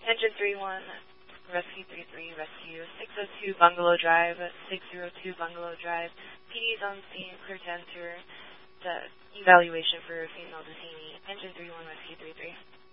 Engine 31, Rescue 33, Rescue 602 Bungalow Drive, 602 Bungalow Drive. PD's on scene, clear to enter the evaluation for female detainee. Engine 31, Rescue 33.